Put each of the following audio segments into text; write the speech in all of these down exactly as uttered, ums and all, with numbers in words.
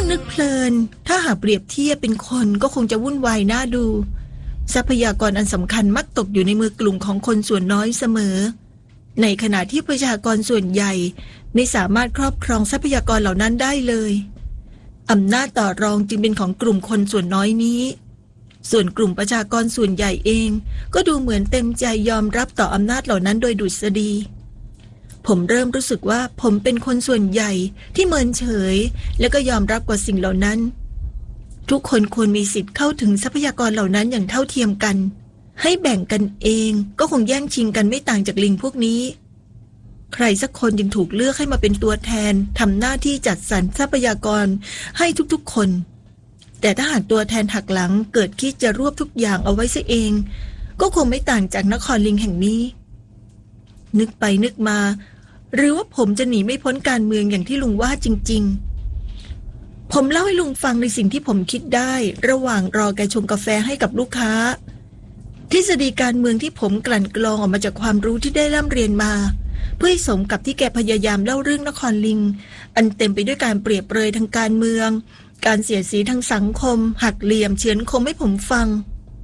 นึกเพลินถ้าหากเปรียบเทียบเป็นคนก็คงจะวุ่นวายน่าดูทรัพยากรอันสำคัญมักตกอยู่ในมือกลุ่มของคนส่วนน้อยเสมอในขณะที่ประชากรส่วนใหญ่ไม่สามารถครอบครองทรัพยากรเหล่านั้นได้เลยอำนาจต่อรองจึงเป็นของกลุ่มคนส่วนน้อยนี้ส่วนกลุ่มประชากรส่วนใหญ่เองก็ดูเหมือนเต็มใจยอมรับต่ออำนาจเหล่านั้นโดยดุษฎีผมเริ่มรู้สึกว่าผมเป็นคนส่วนใหญ่ที่เมินเฉยและก็ยอมรับกับสิ่งเหล่านั้นทุกคนควรมีสิทธิ์เข้าถึงทรัพยากรเหล่านั้นอย่างเท่าเทียมกันให้แบ่งกันเองก็คงแย่งชิงกันไม่ต่างจากลิงพวกนี้ใครสักคนจึงถูกเลือกให้มาเป็นตัวแทนทำหน้าที่จัดสรรทรัพยากรให้ทุกๆคนแต่ถ้าหากตัวแทนหักหลังเกิดคิดจะรวบทุกอย่างเอาไว้ซะเองก็คงไม่ต่างจากนครลิงแห่งนี้นึกไปนึกมาหรือว่าผมจะหนีไม่พ้นการเมืองอย่างที่ลุงว่าจริงๆผมเล่าให้ลุงฟังในสิ่งที่ผมคิดได้ระหว่างรอแกชงกาแฟให้กับลูกค้าทฤษฎีการเมืองที่ผมกลั่นกรองออกมาจากความรู้ที่ได้ร่ำเรียนมาเพื่อให้สมกับที่แกพยายามเล่าเรื่องนครลิงอันเต็มไปด้วยการเปรียบเปรยทางการเมืองการเสียดสีทางสังคมหักเหลี่ยมเฉือนคมให้ผมฟัง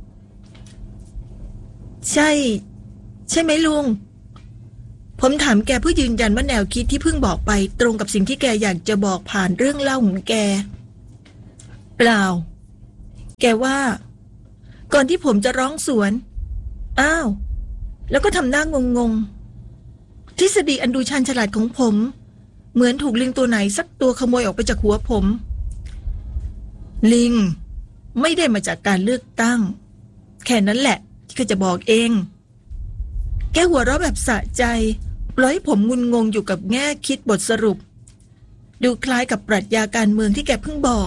ใช่ใช่ไหมลุงผมถามแกเพื่อยืนยันว่าแนวคิดที่เพิ่งบอกไปตรงกับสิ่งที่แกอยากจะบอกผ่านเรื่องเล่าของแกเปล่าแกว่าก่อนที่ผมจะร้องสวนอ้าวแล้วก็ทำหน้างงๆทฤษฎีอันดูชันฉลาดของผมเหมือนถูกลิงตัวไหนสักตัวขโมยออกไปจากหัวผมลิงไม่ได้มาจากการเลือกตั้งแค่นั้นแหละที่เขาจะบอกเองแกหัวเราะแบบสะใจปล่อยให้ผมงุนงงอยู่กับแง่คิดบทสรุปดูคล้ายกับปรัชญาการเมืองที่แกเพิ่งบอก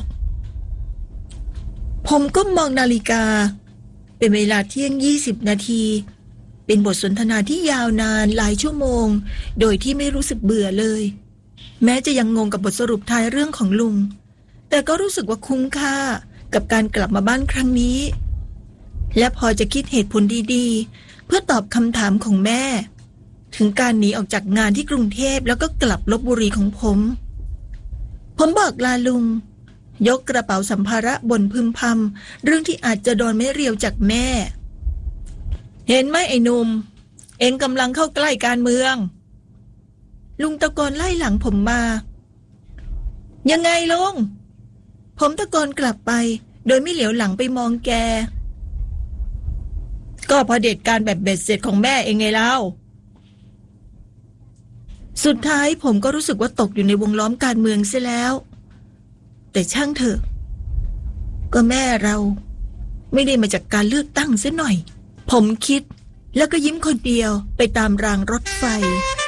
ผมก็มองนาฬิกาเป็นเวลาเที่ยงยี่สิบนาทีเป็นบทสนทนาที่ยาวนานหลายชั่วโมงโดยที่ไม่รู้สึกเบื่อเลยแม้จะยังงงกับบทสรุปท้ายเรื่องของลุงแต่ก็รู้สึกว่าคุ้มค่ากับการกลับมาบ้านครั้งนี้และพอจะคิดเหตุผลดีๆเพื่อตอบคำถามของแม่ถึงการหนีออกจากงานที่กรุงเทพแล้วก็กลับลพบุรีของผมผมบอกลาลุงยกกระเป๋าสัมภาระบ่นพึมพำเรื่องที่อาจจะโดนไม่เรียวจากแม่เห็นไหมไอ้หนุ่มเอ็งกำลังเข้าใกล้การเมืองลุงตะโกนไล่หลังผมมายังไงลุงผมตะโกนกลับไปโดยไม่เหลียวหลังไปมองแกก็พอเด็ดการแบบเบ็ดเสร็จของแม่เองไงเล่าสุดท้ายผมก็รู้สึกว่าตกอยู่ในวงล้อมการเมืองเสียแล้วแต่ช่างเถอะก็แม่เราไม่ได้มาจากการเลือกตั้งเสียหน่อยผมคิดแล้วก็ยิ้มคนเดียวไปตามรางรถไฟ